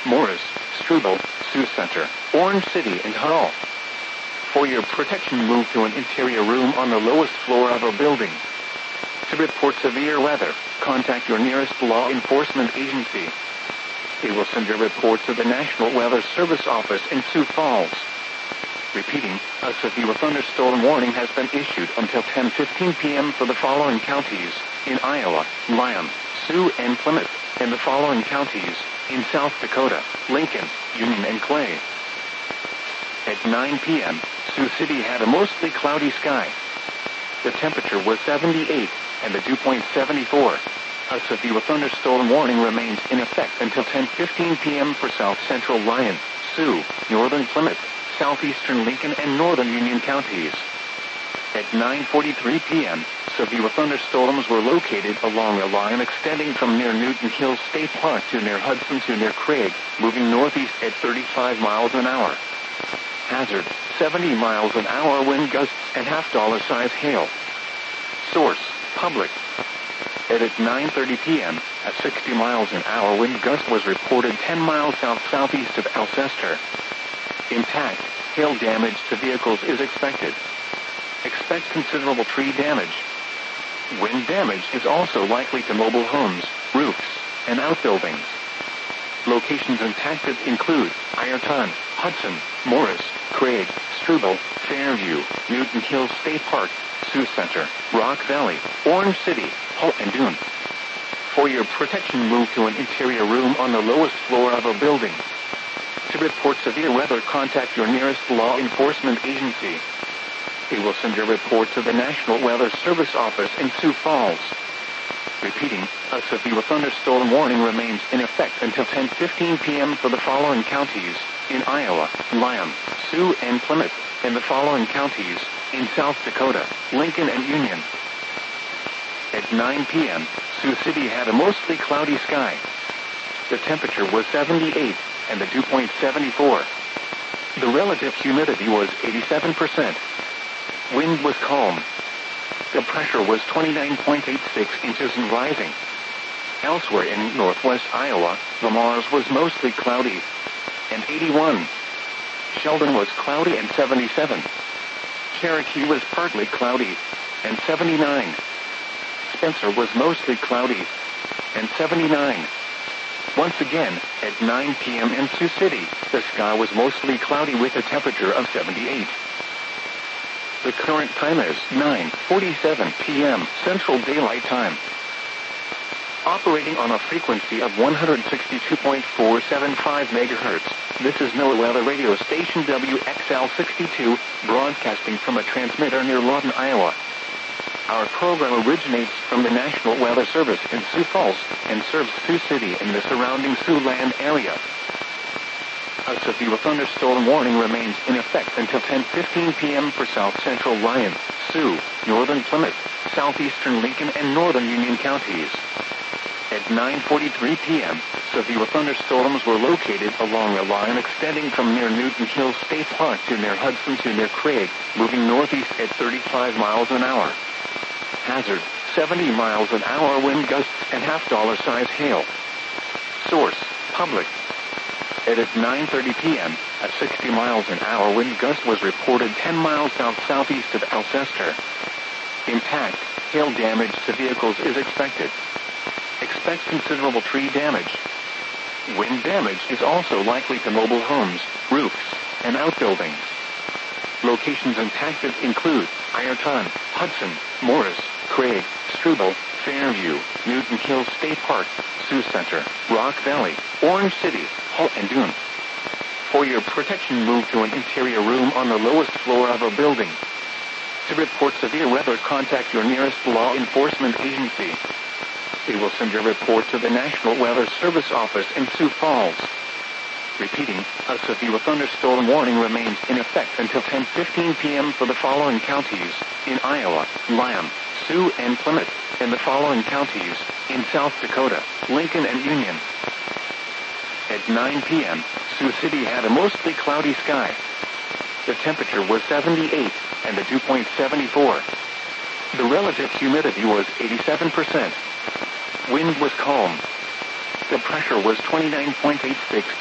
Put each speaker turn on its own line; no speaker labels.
Morris, Struble, Sioux Center, Orange City, and Hull. For your protection, move to an interior room on the lowest floor of a building. To report severe weather, contact your nearest law enforcement agency. They will send your report to the National Weather Service office in Sioux Falls. Repeating, a severe thunderstorm warning has been issued until 10:15 p.m. for the following counties: in Iowa, Lyon, Sioux, and Plymouth, and the following counties: in South Dakota, Lincoln, Union, and Clay. At 9 p.m., Sioux City had a mostly cloudy sky. The temperature was 78, and the dew point 74. A severe thunderstorm warning remains in effect until 10:15 p.m. for South Central Lyon, Sioux, Northern Plymouth, Southeastern Lincoln, and Northern Union counties. At 9:43 p.m., severe thunderstorms were located along a line extending from near Newton Hills State Park to near Hudson to near Craig, moving northeast at 35 miles an hour. Hazard, 70 miles an hour wind gusts and $half-size hail. Source, public. At 9:30 p.m., a 60 miles an hour wind gust was reported 10 miles south-southeast of Alcester. Impact, hail damage to vehicles is expected. Expect considerable tree damage. Wind damage is also likely to mobile homes, roofs, and outbuildings. Locations impacted include Ironton, Hudson, Morris, Craig, Struble, Fairview, Newton Hills State Park, Sioux Center, Rock Valley, Orange City, Hull, and Dune. For your protection, move to an interior room on the lowest floor of a building. To report severe weather, contact your nearest law enforcement agency. They will send your report to the National Weather Service office in Sioux Falls. Repeating, a severe thunderstorm warning remains in effect until 10:15 p.m. for the following counties: in Iowa, Lyon, Sioux, and Plymouth, and the following counties: in South Dakota, Lincoln, and Union. At 9 p.m., Sioux City had a mostly cloudy sky. The temperature was 78, and the dew point 74. The relative humidity was 87%. Wind was calm. The pressure was 29.86 inches and rising. Elsewhere in northwest Iowa, the Mars was mostly cloudy and 81. Sheldon was cloudy and 77. Cherokee was partly cloudy and 79. Spencer was mostly cloudy and 79. Once again, at 9 p.m. in Sioux City, the sky was mostly cloudy with a temperature of 78. The current time is 9:47 p.m. Central Daylight Time. Operating on a frequency of 162.475 megahertz, this is NOAA Weather Radio Station WXL62, broadcasting from a transmitter near Lawton, Iowa. Our program originates from the National Weather Service in Sioux Falls and serves Sioux City and the surrounding Siouxland area. A severe thunderstorm warning remains in effect until 10:15 p.m. for South Central Lyon, Sioux, Northern Plymouth, Southeastern Lincoln, and Northern Union counties. At 9:43 p.m., severe thunderstorms were located along a line extending from near Newton Hills State Park to near Hudson to near Craig, moving northeast at 35 miles an hour. Hazard, 70 miles an hour wind gusts and $half-size hail. Source, public. At 9:30 p.m., a 60 miles an hour wind gust was reported 10 miles south-southeast of Alcester. Impact, hail damage to vehicles is expected. Expect considerable tree damage. Wind damage is also likely to mobile homes, roofs, and outbuildings. Locations impacted include Ironton, Hudson, Morris, Craig, Struble, Fairview, Newton Hills State Park, Sioux Center, Rock Valley, Orange City, Hull, and Dune. For your protection, move to an interior room on the lowest floor of a building. To report severe weather, contact your nearest law enforcement agency. They will send your report to the National Weather Service office in Sioux Falls. Repeating, a severe thunderstorm warning remains in effect until 10:15 p.m. for the following counties: in Iowa, Lyon, Sioux, and Plymouth, and the following counties: in South Dakota, Lincoln, and Union. At 9 p.m., Sioux City had a mostly cloudy sky. The temperature was 78, and the dew point 74. The relative humidity was 87%. Wind was calm. The pressure was 29.86